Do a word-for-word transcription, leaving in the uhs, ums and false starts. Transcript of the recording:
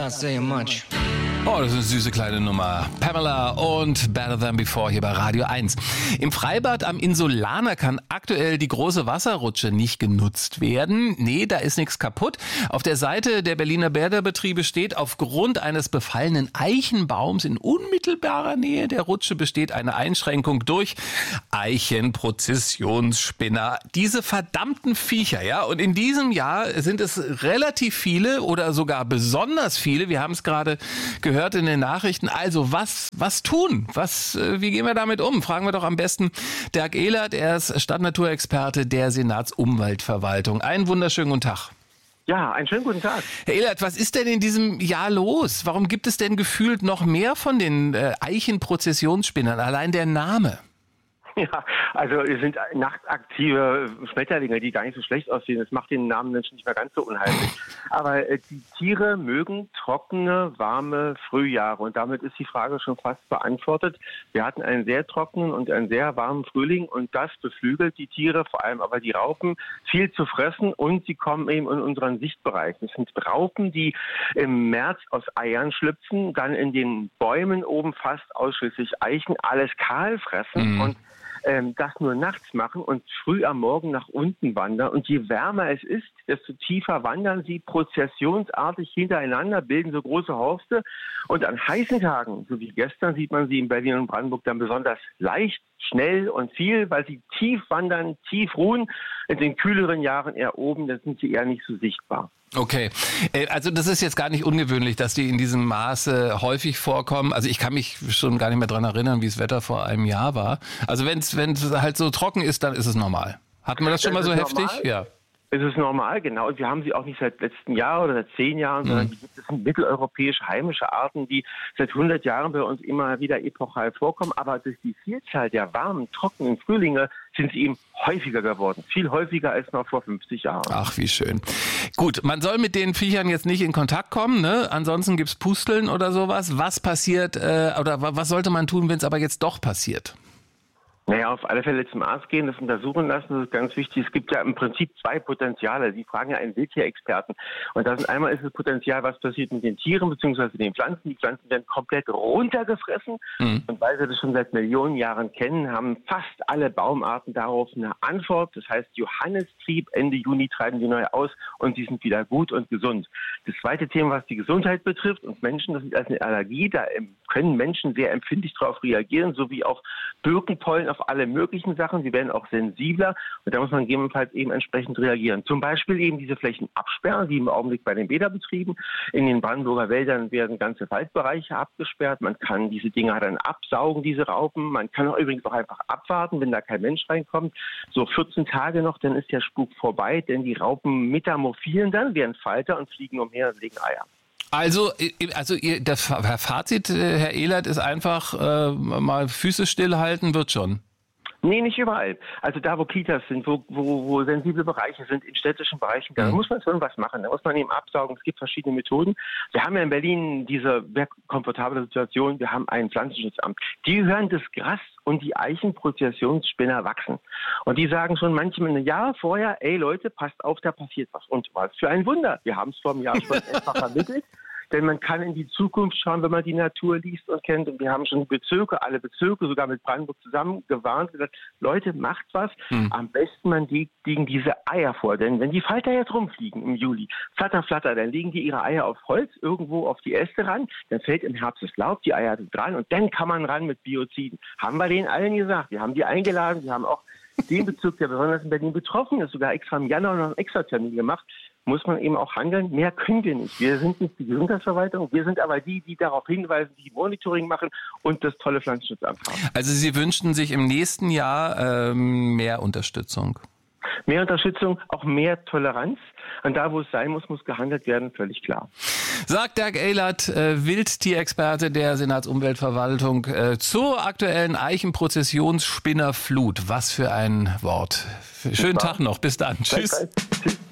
Not saying much. Oh, das ist eine süße kleine Nummer. Pamela und Better Than Before hier bei Radio eins. Im Freibad am Insulaner kann aktuell die große Wasserrutsche nicht genutzt werden. Nee, da ist nichts kaputt. Auf der Seite der Berliner Bäderbetriebe steht, aufgrund eines befallenen Eichenbaums in unmittelbarer Nähe der Rutsche besteht eine Einschränkung durch Eichenprozessionsspinner. Diese verdammten Viecher, ja. Und in diesem Jahr sind es relativ viele oder sogar besonders viele. Wir haben es gerade gehört. Gehört in den Nachrichten. Also was was tun? Was wie gehen wir damit um? Fragen wir doch am besten Dirk Ehlert. Er ist Stadtnaturexperte der Senatsumweltverwaltung. Einen wunderschönen guten Tag. Ja, einen schönen guten Tag. Herr Ehlert, was ist denn in diesem Jahr los? Warum gibt es denn gefühlt noch mehr von den äh, Eichenprozessionsspinnern? Allein der Name. Ja, also es sind nachtaktive Schmetterlinge, die gar nicht so schlecht aussehen. Das macht den Namen Menschen nicht mehr ganz so unheimlich. Aber äh, die Tiere mögen trockene, warme Frühjahre. Und damit ist die Frage schon fast beantwortet. Wir hatten einen sehr trockenen und einen sehr warmen Frühling. Und das beflügelt die Tiere, vor allem aber die Raupen, viel zu fressen. Und sie kommen eben in unseren Sichtbereich. Das sind Raupen, die im März aus Eiern schlüpfen, dann in den Bäumen oben fast ausschließlich Eichen, alles kahl fressen. Mhm. Und Ähm, das nur nachts machen und früh am Morgen nach unten wandern. Und je wärmer es ist, desto tiefer wandern sie prozessionsartig hintereinander, bilden so große Horste. Und an heißen Tagen, so wie gestern, sieht man sie in Berlin und Brandenburg dann besonders leicht, schnell und viel, weil sie tief wandern, tief ruhen. In den kühleren Jahren eher oben, da sind sie eher nicht so sichtbar. Okay, also das ist jetzt gar nicht ungewöhnlich, dass die in diesem Maße häufig vorkommen. Also ich kann mich schon gar nicht mehr dran erinnern, wie das Wetter vor einem Jahr war. Also wenn es wenn es halt so trocken ist, dann ist es normal. Hatten wir das schon mal so heftig? Ja. Es ist normal, genau. Und wir haben sie auch nicht seit letzten Jahr oder seit zehn Jahren, sondern die gibt es sind mitteleuropäische heimische Arten, die seit hundert Jahren bei uns immer wieder epochal vorkommen. Aber durch die Vielzahl der warmen, trockenen Frühlinge sind sie eben häufiger geworden. Viel häufiger als noch vor fünfzig Jahren. Ach, wie schön. Gut, man soll mit den Viechern jetzt nicht in Kontakt kommen, ne? Ansonsten gibt's Pusteln oder sowas. Was passiert, äh, oder was sollte man tun, wenn es aber jetzt doch passiert? Naja, auf alle Fälle zum Arzt gehen, das untersuchen lassen, das ist ganz wichtig. Es gibt ja im Prinzip zwei Potenziale. Sie fragen ja einen Wildtierexperten. Und das ist einmal ist das Potenzial, was passiert mit den Tieren bzw. den Pflanzen. Die Pflanzen werden komplett runtergefressen. Mhm. Und weil wir das schon seit Millionen Jahren kennen, haben fast alle Baumarten darauf eine Antwort. Das heißt, Johannistrieb, Ende Juni treiben die neu aus und die sind wieder gut und gesund. Das zweite Thema, was die Gesundheit betrifft und Menschen, das ist also eine Allergie. Da können Menschen sehr empfindlich darauf reagieren, so wie auf Birkenpollen, auf alle möglichen Sachen. Sie werden auch sensibler und da muss man gegebenenfalls eben entsprechend reagieren. Zum Beispiel eben diese Flächen absperren, wie im Augenblick bei den Bäderbetrieben. In den Brandenburger Wäldern werden ganze Waldbereiche abgesperrt. Man kann diese Dinger dann absaugen, diese Raupen. Man kann auch übrigens auch einfach abwarten, wenn da kein Mensch reinkommt. So vierzehn Tage noch, dann ist der Spuk vorbei, denn die Raupen metamorphieren dann, werden Falter und fliegen umher und legen Eier. Also, also ihr, das Fazit, Herr Ehlert, ist einfach äh, mal Füße stillhalten, wird schon. Nee, nicht überall. Also da, wo Kitas sind, wo, wo, wo sensible Bereiche sind, in städtischen Bereichen, da mhm. muss man schon was machen. Da muss man eben absaugen. Es gibt verschiedene Methoden. Wir haben ja in Berlin diese sehr komfortable Situation. Wir haben ein Pflanzenschutzamt. Die hören das Gras und die Eichenprozessionsspinner wachsen. Und die sagen schon manchmal ein Jahr vorher, ey Leute, passt auf, da passiert was. Und was für ein Wunder. Wir haben es vor einem Jahr schon einfach vermittelt. Denn man kann in die Zukunft schauen, wenn man die Natur liest und kennt. Und wir haben schon die Bezirke, alle Bezirke, sogar mit Brandenburg zusammen gewarnt, gesagt, Leute, macht was. Hm. Am besten man legt, liegen diese Eier vor. Denn wenn die Falter jetzt rumfliegen im Juli, flatter, flatter, dann legen die ihre Eier auf Holz, irgendwo auf die Äste ran. Dann fällt im Herbst das Laub, die Eier sind dran und dann kann man ran mit Bioziden. Haben wir denen allen gesagt. Wir haben die eingeladen. Wir haben auch den Bezirk, der besonders in Berlin betroffen ist, sogar extra im Januar noch einen Extratermin gemacht. Muss man eben auch handeln. Mehr können wir nicht. Wir sind nicht die Gesundheitsverwaltung, wir sind aber die, die darauf hinweisen, die Monitoring machen und das tolle Pflanzenschutzamt haben. Also Sie wünschten sich im nächsten Jahr ähm, mehr Unterstützung? Mehr Unterstützung, auch mehr Toleranz. Und da, wo es sein muss, muss gehandelt werden, völlig klar. Sagt Dirk Ehlert, äh, Wildtierexperte der Senatsumweltverwaltung, äh, zur aktuellen Eichenprozessionsspinnerflut. Was für ein Wort. Schönen Tag noch. Bis dann. Tschüss. Tschüss.